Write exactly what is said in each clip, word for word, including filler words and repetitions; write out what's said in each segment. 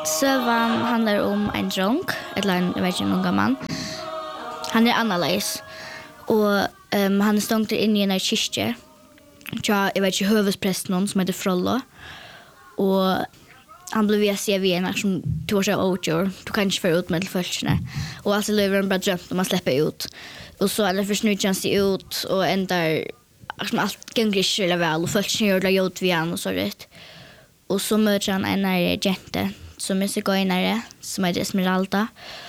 Sövan handlar om en dronk, eller en, jag vet inte, en unga man. Han är annorlunda. Och um, han är stångt in i en kyrka. Jag vet inte, huvudprästen som heter Frollo. Och han blev via C V som tog sig åtgör. Du kan inte föra ut med till följderna. Och alltså lever han bara drömt om man släpper ut. Och så är det försnyggt han sig ut och ändrar liksom allt gånger eller väl. Och följderna gör det gjort vid han och så rätt. Och så möter han en här jente som är sigöjnare som heter Esmeralda.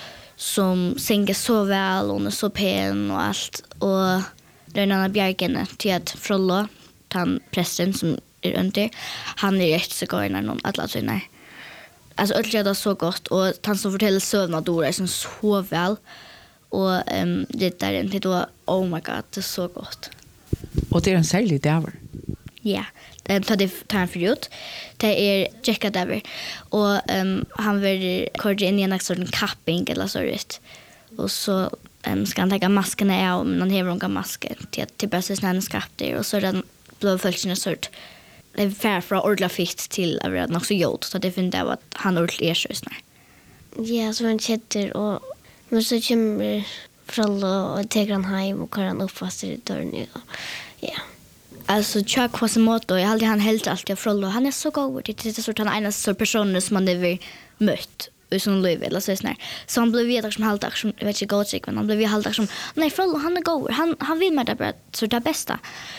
Som synger så väl, hon är så pen och allt. Och det är en annan bjärgene till att Frollo, han prästen som är under, han är rätt sigöjnare någon alla sina. Alltså allt är så gott och han som fortäller sövna Dora är så väl. Och um, det där är då, oh my god, det är så gott. Och det är en särskild däver. Ja, det tar det tar han förut. Det är Jacka Dever och um, han vill köra in i en sån capping eller så rätt. Och så um, ska han ta maskerna av, men han har några masker till att till bästa snön skapter och så den blå följande sort. Det är fair för ordla fitt till att vara också gjort så det finns det att han ordentligt är så snart. Ja, så han chatter och men så kommer Frollo och tar han hem och kör han upp fast i dörren. Ja. Alltså Chuck Quasimodo, jag hade han helt alltid Frollo. Han är så god. Det är så att han är en sån person som man har mött i sin liv eller så snär. Så han blev vidare som halvdag som jag vet inte god sig, men han blev vidare halvdag som nej Frollo han är god. Han han vill med det bara så det bästa.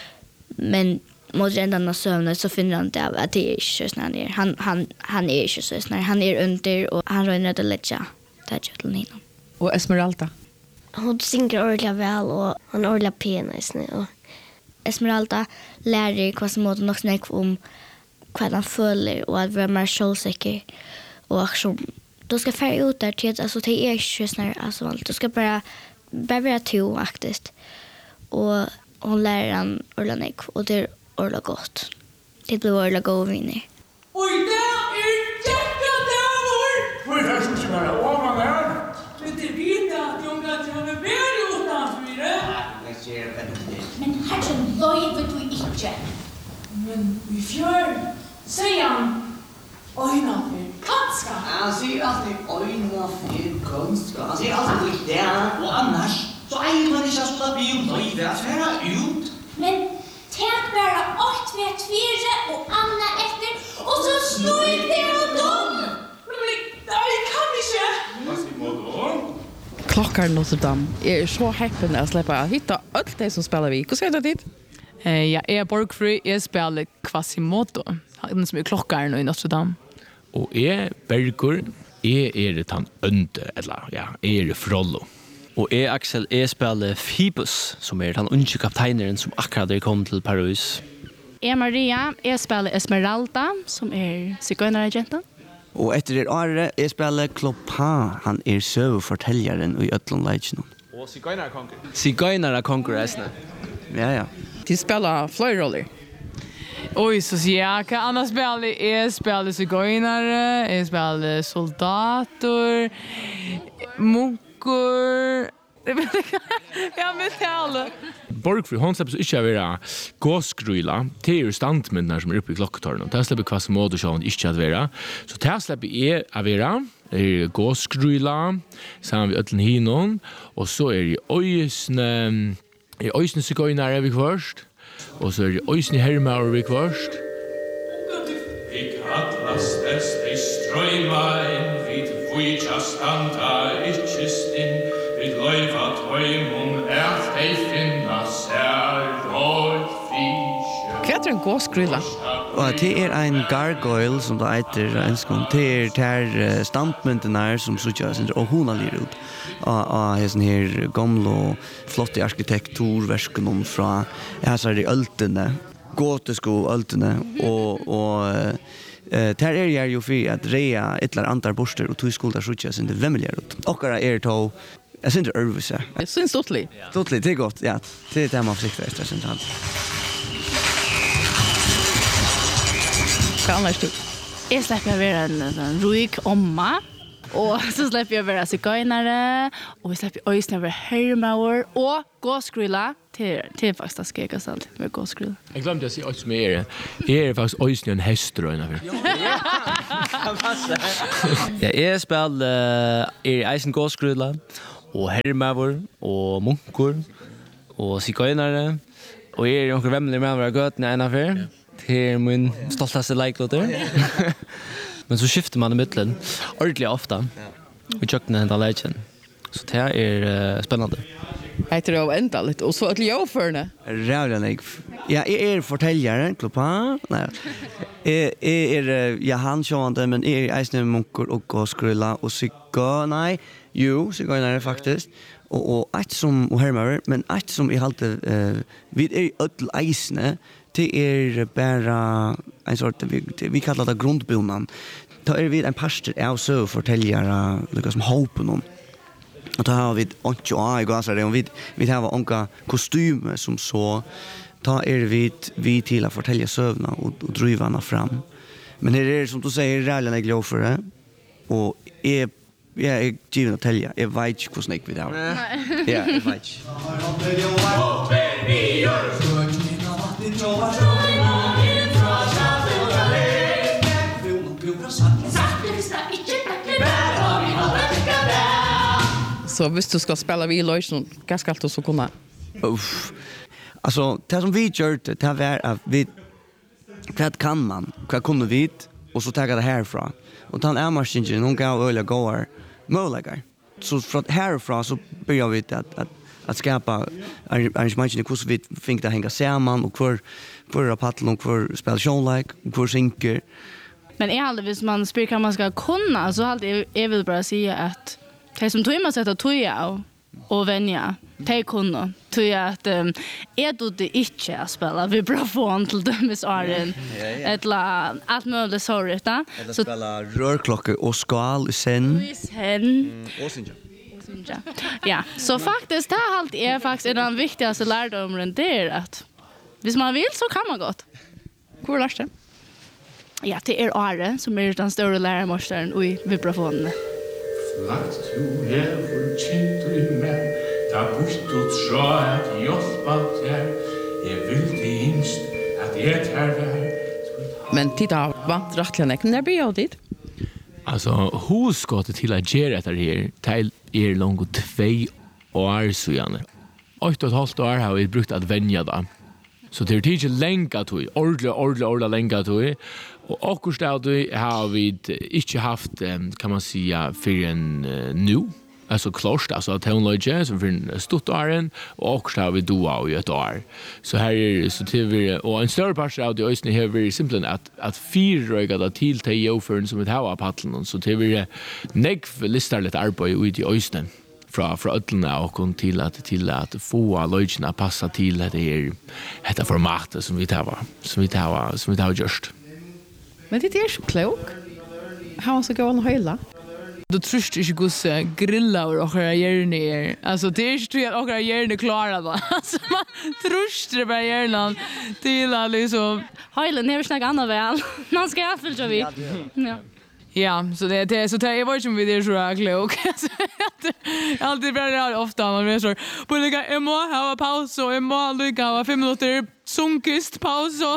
Men mot den andra sövnen så finner han det att det är inte så snär. Han han han är inte så snär. Han är under och han rör det lägga. Det är till Nino. Och Esmeralda. Hon synger ordentligt väl och han är ordentligt penis nu och Esmeralda lærer Quasimodo nok snakk om hva han føler og at være mer sjølsikker og altså du skal fære ut der til at altså, det er ikke sånn altså, du skal bare bare være to aktivt og hun lærer han ordentlig nek og det er ordentlig godt det blir ordentlig gode vinner. Oi, det er Jacka Dever! Hvor er det som skal være over der? Det er vite at de unge til å være veldig utenfor det. Men herre, løyver du ikke. Men vi fjør, sier han, øyne for kanska. Han sier alltid øyne for kanska. Han sier alltid ikke det, og annars så eier man ikke at det blir løyve at fære ut. Men tenk bare åt ved tvire og Anna etter, og så snur det og dom. Men jeg kan ikke. Hva sier må du? Klockar Notre Dame. Jag är så happy att släppa hitta allt det som spelar vi. Hur ska det dit? Eh ja, är Borgfree är spelar Quasimodo. Han som är klockaren i Notre Dame. Och är Bergur är är det han under eller ja, är det Frollo. Och är Axel är spelar Phoebus som är han unge kaptenen som akkurat är kom till Paris. Är Maria är spelar Esmeralda som är sigöjnaragenten. Og etter det året er spiller Clopin, han er søvfortelleren i Øtlandleitjen. Og Sigøynare-konkur. Sigøynare-konkurrensene. Ja, ja. De spelar flera roller. Oj, så jag kan annars spela är spela sigöjnare, är spela soldater, munkor. Ja, men tala. Borgfree, hon släpper så inte att vara gåsgryla. Det är ju standmynnar som är uppe i klocktornen. Det släpper Quasimodo så hon inte att vara. Så det släpper är att vara. Det är gåsgryla, samman vid ötlen hinon. Och så är det öjsne, är öjsne sigöjnare vid först. Och så är det öjsne hermar vid först. Ik atlas des de ströjmain vid vujjas anta ichstin vid loivat hoimum erf ei finna sær roi fisk. Hva er en gåsgrylla? Og det er en gargoyle som det heter enskong. Det er der standmyndene som sutja sin og hona lir ut. Og hesten her gamle og flotte arkitekturversken fra heser de øltene, gåtesko øltene og og Eh där är jag ju för att rea ett eller antal borster och två skolor sjuka sen det vemmeligare ut. Och är er to jag syns det örvisa. Det syns totally. Totally det är gott. Ja, det är det man försöker efter sen han. Kan annars du? Jag släpper jag vara en, en ruik omma. Och så släpper jag vara sigöjnare. Och vi släpper öjsna vara hermauer. Och gåsgrylla. Till, till faktiskt att skeka allt med gåsgrylla. Jag glömde att säga att som är det. Är det faktiskt öjsna en häströjna för. Ja, jeg spiller uh, er Eisen Gåsgrudla, og Hermavor, og Munkor, og Sigøynare, og jeg er noen vemmelig med å være gøtene en av her. Det er min stolteste leiklåter. Men så skifter man i midtelen ordentlig ofte. Vi kjøkkene hendt av leikjen. Så det er uh, spennende. Jeg tror det enda litt, og så et ljøførende. Rævlig, ja, jeg er forteljere, kloppa. Nei, jeg, jeg er, ja, han sjående, men jeg er eisne Munkor og Gåsgrudla, og Sigø, nei, jo, Sigøynare faktisk. Og, og et som, og Hermavor, men et som jeg halte, uh, vi er ødel eisne, det er bara en sort, vi, vi kallar det grundbonan. Da er vi en pastor av så forteljere, liksom håpen om. Og da har vi ikke å i gasare, og vi, vi har onka kostyme som så, da er vi, vi til å fortelje søvna og, og drivana fram. Men her er, som du sier, rælen er glad for det, og jeg, jeg er given å telje, jeg vet ikke hvordan jeg vil ha. Ja, jeg vet Så hvis du skal spela vi i løsning, hva skal du så kunne? Uff. Alltså, det som vi gjør det, det var at vi, hva kan man, hva kunne vi, og så tar det herfra. Og den ærmarskingen, hun gav øyla gåar muligheter. Så fra herfra så börjar vi att att att skapa arrangemangen hur vi fick det hänga samman och för för paddel och för spela show like för synker. Men är aldrig hvis man spelar kan man ska kunna så alltid är vill bara säga att det som tog man sätta tog jag och vänja te kunna tog jag att är då det inte att spela vi bra få till dömes Aron ettla allt möjligt sorry då så spela rörklocka och skal sen sen och sen ja så faktiskt det har alltid är faktiskt den viktigaste lärdomen det är att hvis man vill så kan man gott hur lärs det ja det är Are som är den stora lärarmästaren i vibrafonen Lagt du hever kjent i meg, da bort og tra at hjelpa der, jeg vil det innst at jeg tar der. Men titta, vant rattliga när blir jag dit? Alltså, husskottet till att göra det här till er långt två år sedan. Åtta och ett halvt år har vi brukt att vänja det. Så det är inte länge till, ordentligt, ordentligt, ordentligt länge till. Och akkurat där har vi inte haft, kan man säga, för en uh, nu. Alltså klart, alltså att hon lägger som för en stort åren och också har vi doa i ett år. Så här är så till vi och en större part av det ösnen här är simpelt att att fyrröga det till till joförn som ett hava paddeln så till vi neck listar lite arbete ut i ösnen från från öllna och kom till att till att få lögna passa till det här detta formatet som vi tar som vi tar som vi tar just. Men det är så klok. Har så gå och hölla. Du trust ikke gus grilla og okra hjerne er. Altså, det er ikke tror at okra hjerne klarer det. Altså, man truster bare hjernen til at liksom... Høylen, jeg vil snakke annet vel. Man skal ha fyllt av vi. Ja. Ja, så det det så det var ju som vi det så klok. Jag alltid blir det ofta man vet så. På lika jag må ha paus och jag må lika ha fem minuter sunkist paus och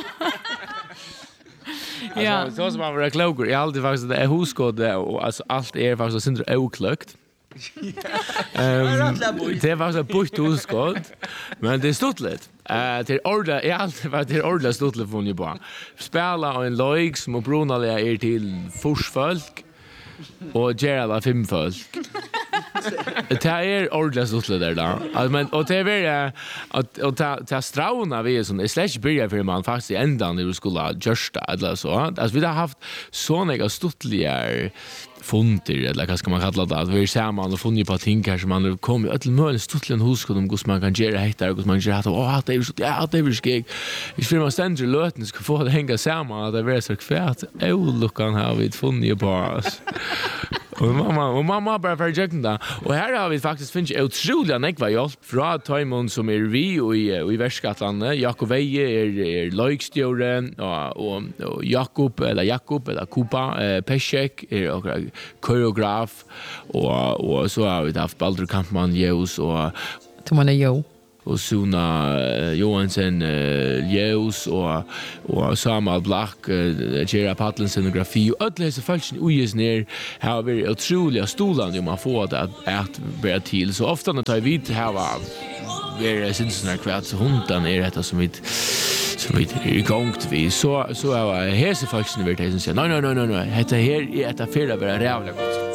ja, så som man var klok. Jag alltid faktiskt det är huskod och alltså allt är faktiskt syndra oklokt. Ehm det var så bucht huskod. Men det stod lite. Eh till order är alltid var till order stod lite från ju bara. Spela och en lojk som Brunal är till forsfolk och Gerald fem folk. Det är ordentligt stort där då. Men och det är att och ta ta strauna vi är sån är slash börja för man faktiskt ända när du skulle just eller så. Alltså vi har haft såna stortliga funter eller vad ska man kalla det att vi ser man och funnit på ting kanske man kommer ett möjligt stortliga huskod om hur man kan göra heter hur man gör att åh det är så ja det är skeg. Jag vill man ständer löten ska få det hänga samman att det är så kvärt. Åh luckan har vi funnit på oss. Och mamma, och mamma bara för jag där. Och här har vi faktiskt finns otroligt nekva hjälp från Timon som är vi och i i Västgötland. Jakob Veje är är lojkstjore och och, och Jakob eller Jakob eller Kupa eh, Peshek är och koreograf och och så har vi haft Baldur Kampman Jeus och Tomane Jo. och Suna uh, Johansen uh, Ljus och och Samuel Black uh, Gera Patlin scenografi och alla dessa falschen ujes ner har vi otroliga stolar om man får det att att bära till så ofta när tar vi här var vi syns när kvarts hundan är detta som vi som vi är igångt vi så så är hese falschen vet jag som säger nej nej nej nej detta här är ett affär att vara rävla gott.